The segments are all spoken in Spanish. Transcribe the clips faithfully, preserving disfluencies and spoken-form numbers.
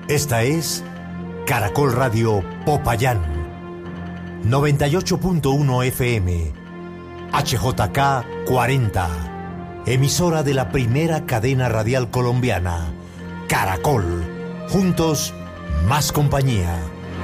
Esta es Caracol Radio Popayán, noventa y ocho punto uno F M, H J K cuarenta, emisora de la primera cadena radial colombiana, Caracol. Juntos, más compañía.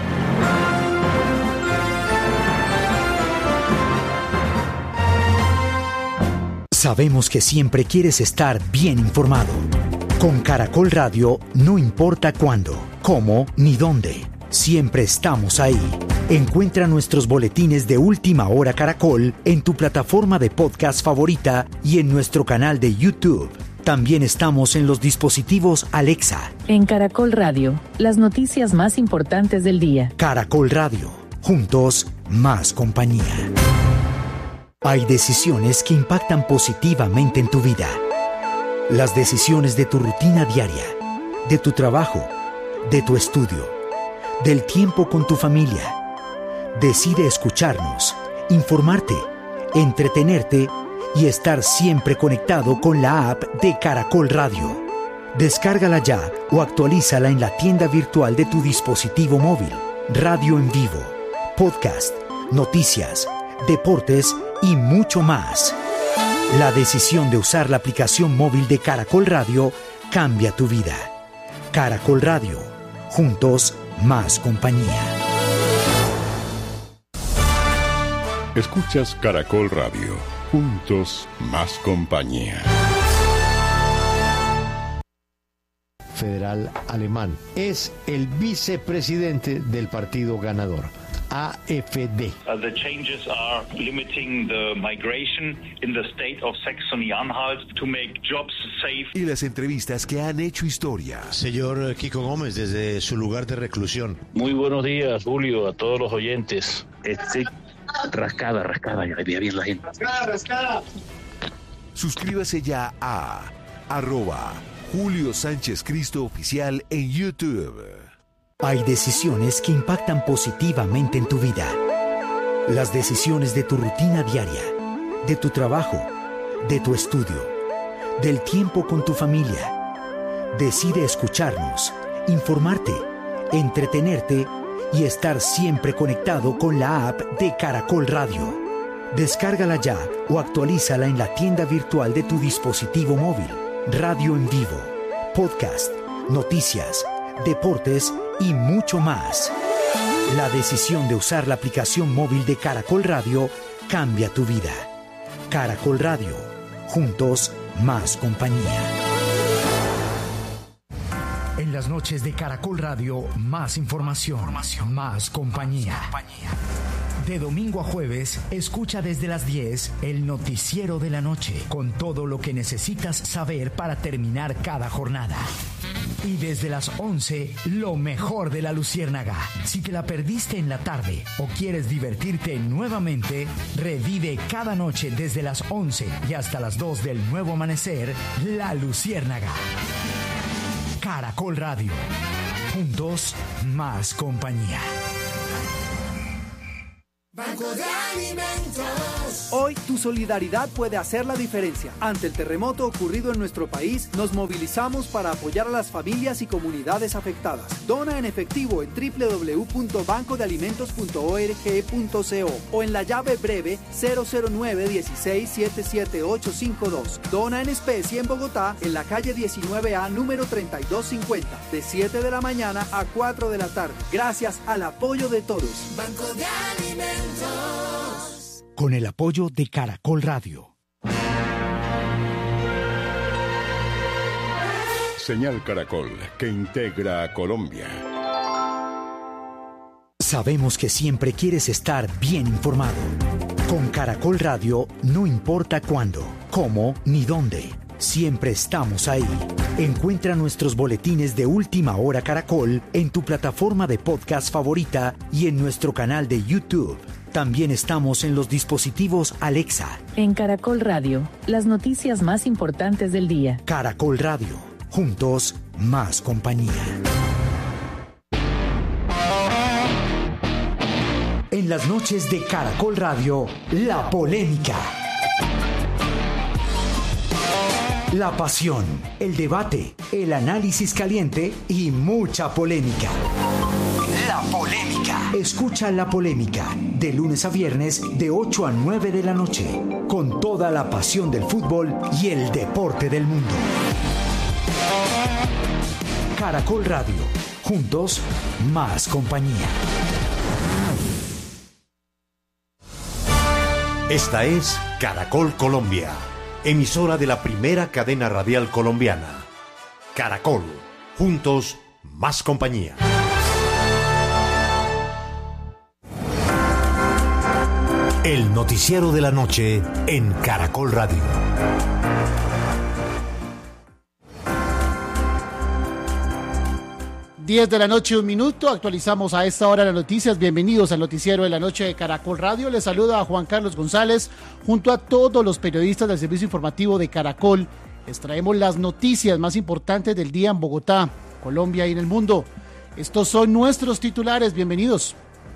Sabemos que siempre quieres estar bien informado. Con Caracol Radio, no importa cuándo, cómo ni dónde, siempre estamos ahí. Encuentra nuestros boletines de Última Hora Caracol en tu plataforma de podcast favorita y en nuestro canal de YouTube. También estamos en los dispositivos Alexa. En Caracol Radio, las noticias más importantes del día. Caracol Radio, juntos, más compañía. Hay decisiones que impactan positivamente en tu vida. Las decisiones de tu rutina diaria, de tu trabajo, de tu estudio, del tiempo con tu familia. Decide escucharnos, informarte, entretenerte y estar siempre conectado con la app de Caracol Radio. Descárgala ya o actualízala en la tienda virtual de tu dispositivo móvil. Radio en vivo, podcast, noticias, deportes y mucho más. La decisión de usar la aplicación móvil de Caracol Radio cambia tu vida. Caracol Radio, juntos, más compañía. Escuchas Caracol Radio, juntos, más compañía. Federal alemán es el vicepresidente del partido ganador. A F D. Uh, the changes are limiting the migration in the state of Saxony-Anhalt to make jobs safe. Y las entrevistas que han hecho historia. Señor Kiko Gómez, desde su lugar de reclusión. Muy buenos días, Julio, a todos los oyentes. Este, rascada, rascada, ya veía bien la gente. Rascada, rascada. Suscríbase ya a arroba Julio Sánchez Cristo Oficial en YouTube. Hay decisiones que impactan positivamente en tu vida. Las decisiones de tu rutina diaria, de tu trabajo, de tu estudio, del tiempo con tu familia. Decide escucharnos, informarte, entretenerte y estar siempre conectado con la app de Caracol Radio. Descárgala ya o actualízala en la tienda virtual de tu dispositivo móvil. Radio en vivo, podcast, noticias, deportes y mucho más. La decisión de usar la aplicación móvil de Caracol Radio cambia tu vida. Caracol Radio, juntos, más compañía. En las noches de Caracol Radio, más información, información. Más compañía. Más compañía. De domingo a jueves, escucha desde las diez el noticiero de la noche, con todo lo que necesitas saber para terminar cada jornada. Y desde las once, lo mejor de la Luciérnaga. Si te la perdiste en la tarde o quieres divertirte nuevamente, revive cada noche desde las once y hasta las dos del nuevo amanecer, La Luciérnaga. Caracol Radio. Juntos, más compañía. Banco de Alimentos. Hoy tu solidaridad puede hacer la diferencia. Ante el terremoto ocurrido en nuestro país, nos movilizamos para apoyar a las familias y comunidades afectadas. Dona en efectivo en doble u doble u doble u punto banco de alimentos punto org punto co o en la llave breve cero cero nueve uno seis siete siete ocho cinco dos. Dona en especie en Bogotá, en la calle diecinueve A, número treinta y dos cincuenta, de siete de la mañana a cuatro de la tarde. Gracias al apoyo de todos. Banco de Alimentos. Con el apoyo de Caracol Radio. Señal Caracol, que integra a Colombia. Sabemos que siempre quieres estar bien informado. Con Caracol Radio, no importa cuándo, cómo ni dónde, siempre estamos ahí. Encuentra nuestros boletines de Última Hora Caracol en tu plataforma de podcast favorita y en nuestro canal de YouTube. También estamos en los dispositivos Alexa. En Caracol Radio, las noticias más importantes del día. Caracol Radio, juntos, más compañía. En las noches de Caracol Radio, la polémica. La pasión, el debate, el análisis caliente y mucha polémica. La polémica. Escucha La Polémica de lunes a viernes de ocho a nueve de la noche con toda la pasión del fútbol y el deporte del mundo. Caracol Radio. Juntos, más compañía. Esta es Caracol Colombia, emisora de la primera cadena radial colombiana. Caracol, juntos, más compañía. El noticiero de la noche en Caracol Radio. diez de la noche, un minuto. Actualizamos a esta hora las noticias. Bienvenidos al noticiero de la noche de Caracol Radio. Les saluda a Juan Carlos González junto a todos los periodistas del servicio informativo de Caracol. Les traemos las noticias más importantes del día en Bogotá, Colombia y en el mundo. Estos son nuestros titulares. Bienvenidos.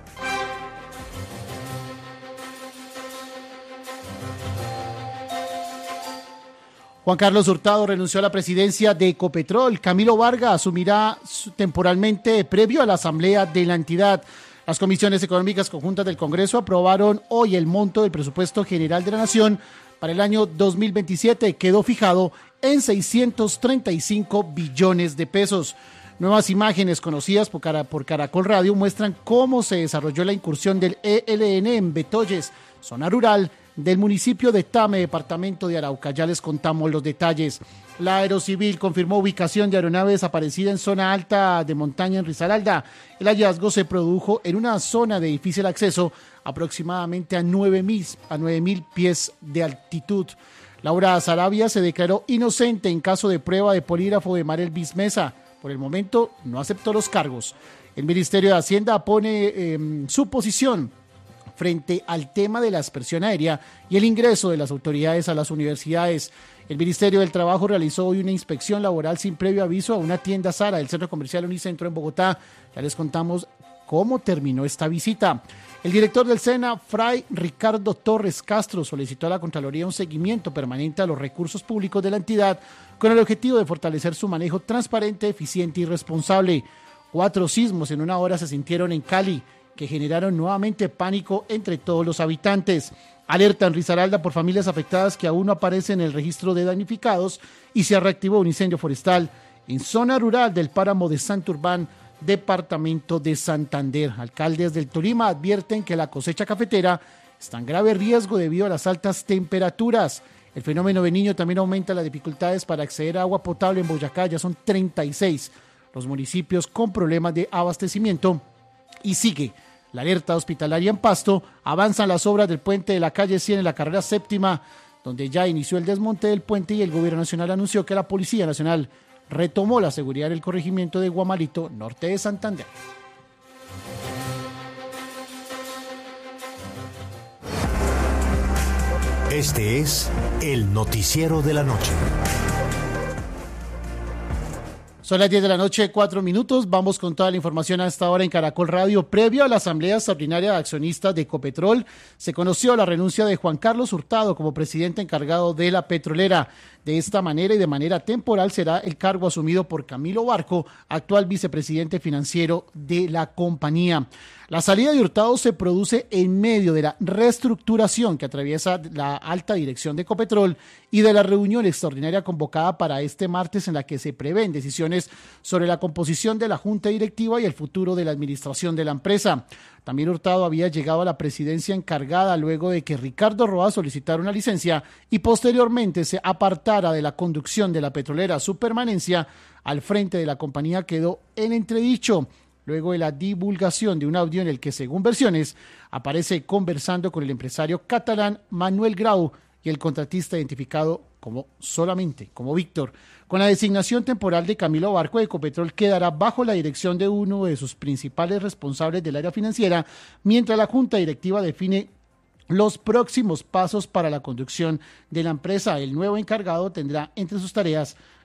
Juan Carlos Hurtado renunció a la presidencia de Ecopetrol. Camilo Vargas asumirá temporalmente previo a la asamblea de la entidad. Las comisiones económicas conjuntas del Congreso aprobaron hoy el monto del presupuesto general de la Nación para el año dos mil veintisiete. Quedó fijado en seiscientos treinta y cinco billones de pesos. Nuevas imágenes conocidas por, Cara, por Caracol Radio muestran cómo se desarrolló la incursión del E L N en Betolles, zona rural del municipio de Tame, departamento de Arauca. Ya les contamos los detalles. La Aerocivil confirmó ubicación de aeronave desaparecida en zona alta de montaña en Risaralda. El hallazgo se produjo en una zona de difícil acceso, aproximadamente a nueve mil pies de altitud. Laura Sarabia se declaró inocente en caso de prueba de polígrafo de Marel Bismesa. Por el momento no aceptó los cargos. El Ministerio de Hacienda pone eh, su posición frente al tema de la aspersión aérea y el ingreso de las autoridades a las universidades. El Ministerio del Trabajo realizó hoy una inspección laboral sin previo aviso a una tienda Zara del Centro Comercial Unicentro en Bogotá. Ya les contamos cómo terminó esta visita. El director del SENA, Fray Ricardo Torres Castro, solicitó a la Contraloría un seguimiento permanente a los recursos públicos de la entidad con el objetivo de fortalecer su manejo transparente, eficiente y responsable. Cuatro sismos en una hora se sintieron en Cali, que generaron nuevamente pánico entre todos los habitantes. Alerta en Risaralda por familias afectadas que aún no aparecen en el registro de damnificados y se reactivó un incendio forestal en zona rural del páramo de Santurbán, departamento de Santander. Alcaldes del Tolima advierten que la cosecha cafetera está en grave riesgo debido a las altas temperaturas. El fenómeno del Niño también aumenta las dificultades para acceder a agua potable en Boyacá. Ya son treinta y seis los municipios con problemas de abastecimiento y sigue la alerta hospitalaria en Pasto. Avanzan las obras del puente de la calle cien en la carrera séptima, donde ya inició el desmonte del puente y el gobierno nacional anunció que la Policía Nacional retomó la seguridad en el corregimiento de Guamalito, norte de Santander. Este es el noticiero de la noche. Son las diez de la noche, cuatro minutos. Vamos con toda la información a esta hora en Caracol Radio. Previo a la Asamblea Extraordinaria de Accionistas de Ecopetrol, se conoció la renuncia de Juan Carlos Hurtado como presidente encargado de la petrolera. De esta manera y de manera temporal será el cargo asumido por Camilo Barco, actual vicepresidente financiero de la compañía. La salida de Hurtado se produce en medio de la reestructuración que atraviesa la alta dirección de Ecopetrol y de la reunión extraordinaria convocada para este martes en la que se prevén decisiones sobre la composición de la junta directiva y el futuro de la administración de la empresa. También Hurtado había llegado a la presidencia encargada luego de que Ricardo Roa solicitara una licencia y posteriormente se apartara de la conducción de la petrolera. Su permanencia al frente de la compañía quedó en entredicho luego de la divulgación de un audio en el que, según versiones, aparece conversando con el empresario catalán Manuel Grau y el contratista identificado como solamente como Víctor. Con la designación temporal de Camilo Barco, Ecopetrol quedará bajo la dirección de uno de sus principales responsables del área financiera, mientras la junta directiva define los próximos pasos para la conducción de la empresa. El nuevo encargado tendrá entre sus tareas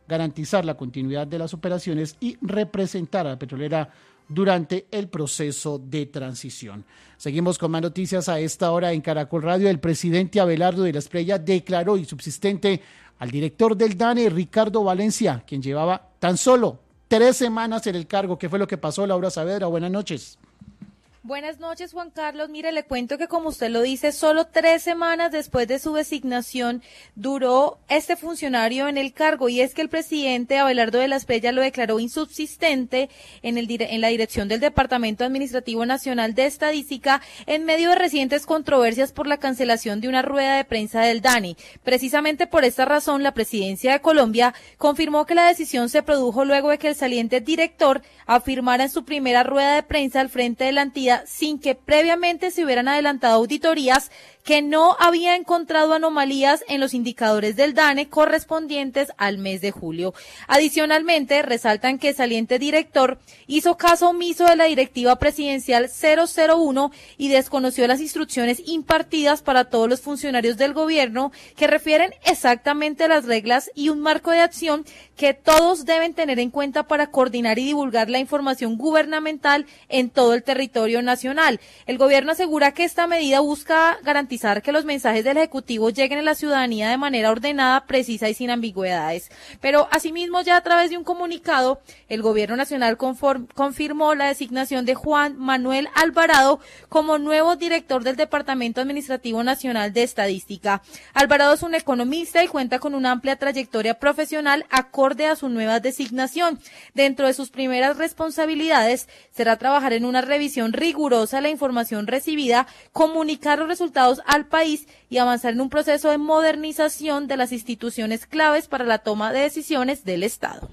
garantizar la continuidad de las operaciones y representar a la petrolera durante el proceso de transición. Seguimos con más noticias a esta hora en Caracol Radio. El presidente Abelardo de la Espriella declaró insubsistente al director del DANE, Ricardo Valencia, quien llevaba tan solo tres semanas en el cargo. ¿Qué fue lo que pasó, Laura Saavedra? Buenas noches. Buenas noches, Juan Carlos. Mire, le cuento que, como usted lo dice, solo tres semanas después de su designación duró este funcionario en el cargo, y es que el presidente Abelardo de la Espriella lo declaró insubsistente en, el, en la dirección del Departamento Administrativo Nacional de Estadística en medio de recientes controversias por la cancelación de una rueda de prensa del DANE. Precisamente por esta razón, la Presidencia de Colombia confirmó que la decisión se produjo luego de que el saliente director afirmara en su primera rueda de prensa al frente de la entidad, sin que previamente se hubieran adelantado auditorías, que no había encontrado anomalías en los indicadores del DANE correspondientes al mes de julio. Adicionalmente, resaltan que el saliente director hizo caso omiso de la directiva presidencial cero cero uno y desconoció las instrucciones impartidas para todos los funcionarios del gobierno, que refieren exactamente a las reglas y un marco de acción que todos deben tener en cuenta para coordinar y divulgar la información gubernamental en todo el territorio nacional. El gobierno asegura que esta medida busca garantizar que los mensajes del Ejecutivo lleguen a la ciudadanía de manera ordenada, precisa y sin ambigüedades. Pero asimismo, ya a través de un comunicado, el Gobierno Nacional conform, confirmó la designación de Juan Manuel Alvarado como nuevo director del Departamento Administrativo Nacional de Estadística. Alvarado es un economista y cuenta con una amplia trayectoria profesional acorde a su nueva designación. Dentro de sus primeras responsabilidades será trabajar en una revisión rigurosa de la información recibida, comunicar los resultados al país y avanzar en un proceso de modernización de las instituciones claves para la toma de decisiones del Estado.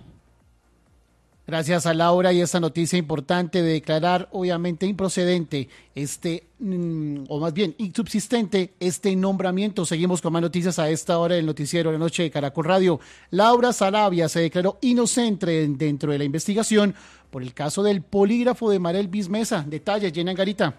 Gracias a Laura, y esta noticia importante de declarar obviamente improcedente este, o más bien insubsistente este nombramiento. Seguimos con más noticias a esta hora del noticiero de la noche de Caracol Radio. Laura Sarabia se declaró inocente dentro de la investigación por el caso del polígrafo de Marel Bismesa. Detalles, Jenna Angarita.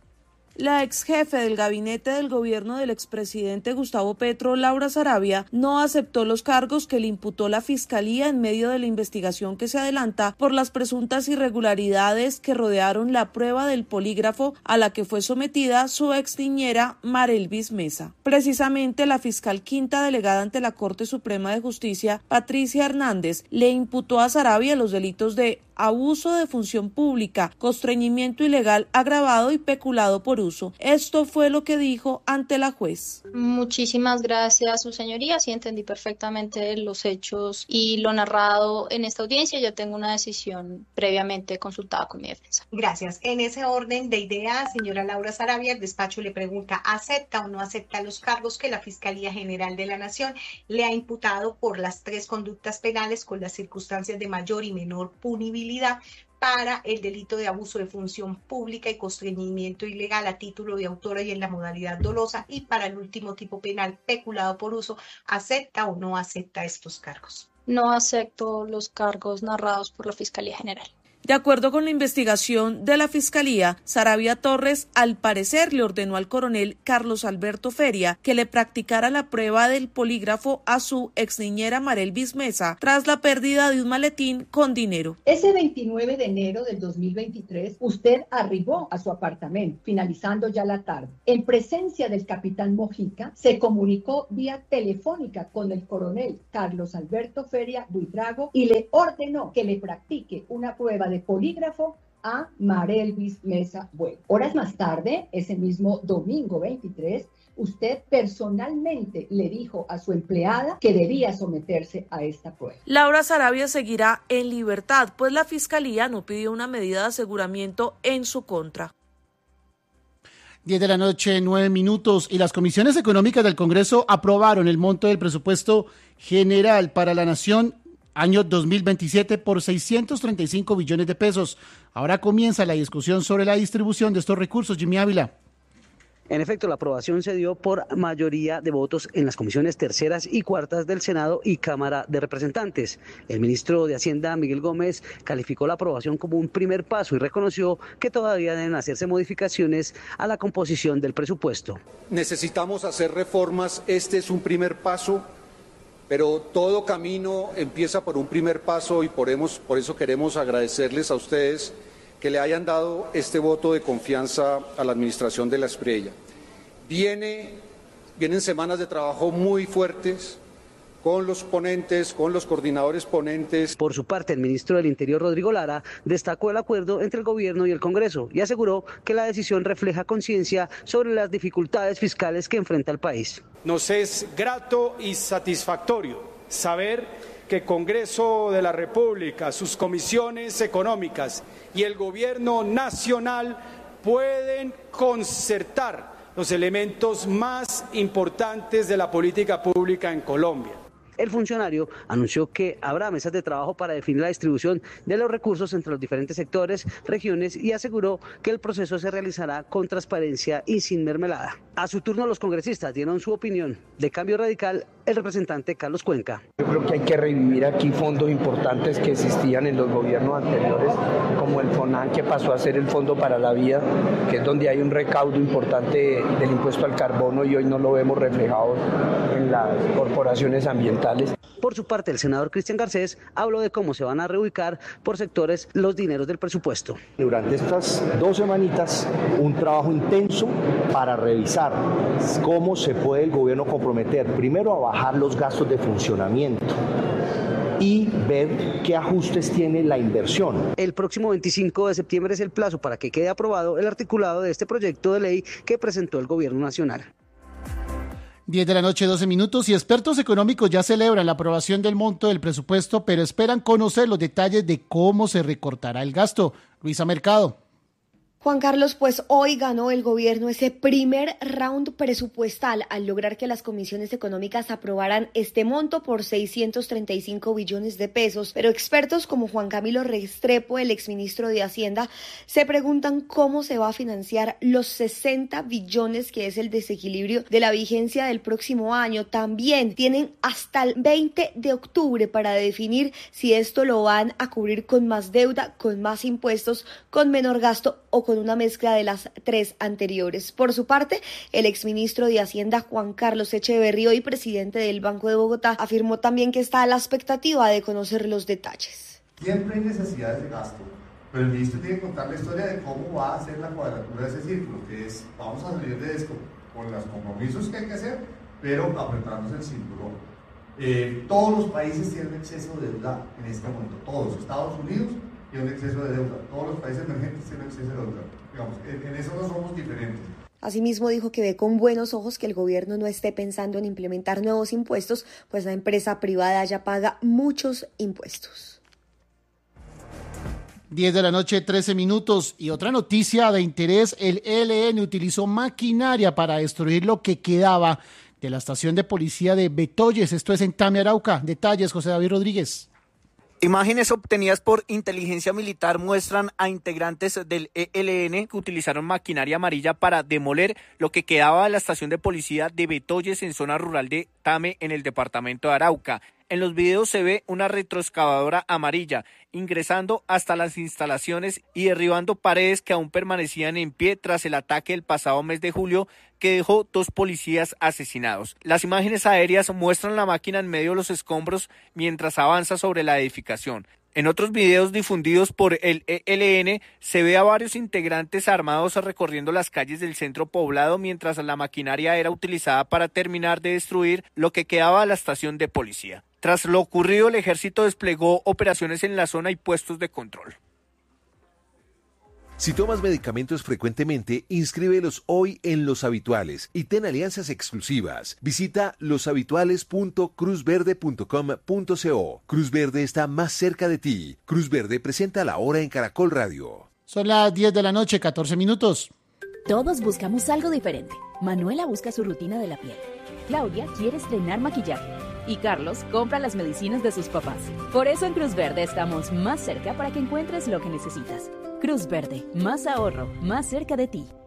La ex jefe del gabinete del gobierno del expresidente Gustavo Petro, Laura Sarabia, no aceptó los cargos que le imputó la Fiscalía en medio de la investigación que se adelanta por las presuntas irregularidades que rodearon la prueba del polígrafo a la que fue sometida su ex niñera Marel Bismesa. Precisamente, la fiscal quinta delegada ante la Corte Suprema de Justicia, Patricia Hernández, le imputó a Sarabia los delitos de abuso de función pública, constreñimiento ilegal agravado y peculado por uso. Esto fue lo que dijo ante la juez. Muchísimas gracias, su señoría. Sí, entendí perfectamente los hechos y lo narrado en esta audiencia. Yo tengo una decisión previamente consultada con mi defensa. Gracias. En ese orden de ideas, señora Laura Sarabia, el despacho le pregunta, ¿acepta o no acepta los cargos que la Fiscalía General de la Nación le ha imputado por las tres conductas penales con las circunstancias de mayor y menor punibilidad para el delito de abuso de función pública y constreñimiento ilegal a título de autora y en la modalidad dolosa, y para el último tipo penal, peculado por uso? ¿Acepta o no acepta estos cargos? No acepto los cargos narrados por la Fiscalía General. De acuerdo con la investigación de la Fiscalía, Sarabia Torres al parecer le ordenó al coronel Carlos Alberto Feria que le practicara la prueba del polígrafo a su ex niñera Marel Bismesa tras la pérdida de un maletín con dinero. Ese veintinueve de enero del dos mil veintitrés, usted arribó a su apartamento, finalizando ya la tarde. En presencia del capitán Mojica, se comunicó vía telefónica con el coronel Carlos Alberto Feria Buitrago y le ordenó que le practique una prueba de de polígrafo a Marel Bismesa Bueno. Horas más tarde, ese mismo domingo veintitrés, usted personalmente le dijo a su empleada que debía someterse a esta prueba. Laura Sarabia seguirá en libertad, pues la Fiscalía no pidió una medida de aseguramiento en su contra. diez de la noche, nueve minutos, y las comisiones económicas del Congreso aprobaron el monto del presupuesto general para la Nación año dos mil veintisiete por seiscientos treinta y cinco billones de pesos. Ahora comienza la discusión sobre la distribución de estos recursos. Jimmy Ávila. En efecto, la aprobación se dio por mayoría de votos en las comisiones terceras y cuartas del Senado y Cámara de Representantes. El ministro de Hacienda, Miguel Gómez, calificó la aprobación como un primer paso y reconoció que todavía deben hacerse modificaciones a la composición del presupuesto. Necesitamos hacer reformas. Este es un primer paso Pero todo camino empieza por un primer paso y por eso queremos agradecerles a ustedes que le hayan dado este voto de confianza a la administración de la Espriella. Viene, vienen semanas de trabajo muy fuertes con los ponentes, con los coordinadores ponentes. Por su parte, el ministro del Interior, Rodrigo Lara, destacó el acuerdo entre el gobierno y el Congreso y aseguró que la decisión refleja conciencia sobre las dificultades fiscales que enfrenta el país. Nos es grato y satisfactorio saber que el Congreso de la República, sus comisiones económicas y el gobierno nacional pueden concertar los elementos más importantes de la política pública en Colombia. El funcionario anunció que habrá mesas de trabajo para definir la distribución de los recursos entre los diferentes sectores, regiones y aseguró que el proceso se realizará con transparencia y sin mermelada. A su turno, los congresistas dieron su opinión. De Cambio Radical, el representante Carlos Cuenca. Yo creo que hay que revivir aquí fondos importantes que existían en los gobiernos anteriores, como el FONAN, que pasó a ser el Fondo para la Vida, que es donde hay un recaudo importante del impuesto al carbono y hoy no lo vemos reflejado en las corporaciones ambientales. Por su parte, el senador Cristian Garcés habló de cómo se van a reubicar por sectores los dineros del presupuesto. Durante estas dos semanitas, un trabajo intenso para revisar cómo se puede el gobierno comprometer, primero a bajar los gastos de funcionamiento y ver qué ajustes tiene la inversión. El próximo veinticinco de septiembre es el plazo para que quede aprobado el articulado de este proyecto de ley que presentó el gobierno nacional. diez de la noche, doce minutos, y expertos económicos ya celebran la aprobación del monto del presupuesto, pero esperan conocer los detalles de cómo se recortará el gasto. Luisa Mercado. Juan Carlos, pues hoy ganó el gobierno ese primer round presupuestal al lograr que las comisiones económicas aprobaran este monto por seiscientos treinta y cinco billones de pesos. Pero expertos como Juan Camilo Restrepo, el exministro de Hacienda, se preguntan cómo se va a financiar los sesenta billones que es el desequilibrio de la vigencia del próximo año. También tienen hasta el veinte de octubre para definir si esto lo van a cubrir con más deuda, con más impuestos, con menor gasto o con una mezcla de las tres anteriores. Por su parte, el exministro de Hacienda, Juan Carlos Echeverry, hoy presidente del Banco de Bogotá, afirmó también que está a la expectativa de conocer los detalles. Siempre hay necesidades de gasto, pero el ministro tiene que contar la historia de cómo va a ser la cuadratura de ese círculo, que es, vamos a salir de esto con los compromisos que hay que hacer, pero apretarnos el cinturón. Eh, todos los países tienen exceso de deuda en este momento, todos, Estados Unidos tiene un exceso de deuda, todos los países emergentes tienen exceso de deuda, digamos, en, en eso no somos diferentes. Asimismo dijo que ve con buenos ojos que el gobierno no esté pensando en implementar nuevos impuestos, pues la empresa privada ya paga muchos impuestos. diez de la noche, trece minutos, y otra noticia de interés: el E L N utilizó maquinaria para destruir lo que quedaba de la estación de policía de Betoyes, esto es en Tame, Arauca. Detalles, José David Rodríguez. Imágenes obtenidas por inteligencia militar muestran a integrantes del E L N que utilizaron maquinaria amarilla para demoler lo que quedaba de la estación de policía de Betoyes en zona rural de Tame, en el departamento de Arauca. En los videos se ve una retroexcavadora amarilla ingresando hasta las instalaciones y derribando paredes que aún permanecían en pie tras el ataque del pasado mes de julio que dejó dos policías asesinados. Las imágenes aéreas muestran la máquina en medio de los escombros mientras avanza sobre la edificación. En otros videos difundidos por el E L N se ve a varios integrantes armados recorriendo las calles del centro poblado mientras la maquinaria era utilizada para terminar de destruir lo que quedaba de la estación de policía. Tras lo ocurrido, el ejército desplegó operaciones en la zona y puestos de control. Si tomas medicamentos frecuentemente, inscríbelos hoy en Los Habituales y ten alianzas exclusivas. Visita los habituales punto cruz verde punto com punto co. Cruz Verde está más cerca de ti. Cruz Verde presenta la hora en Caracol Radio. Son las diez de la noche, catorce minutos. Todos buscamos algo diferente. Manuela busca su rutina de la piel. Claudia quiere estrenar maquillaje. Y Carlos compra las medicinas de sus papás. Por eso en Cruz Verde estamos más cerca para que encuentres lo que necesitas. Cruz Verde, más ahorro, más cerca de ti.